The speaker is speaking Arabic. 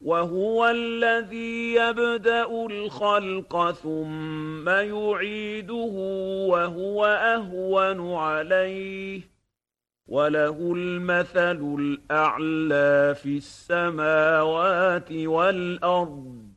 وهو الذي يبدأ الخلق ثم يعيده وهو أهون عليه وله المثل الأعلى في السماوات والأرض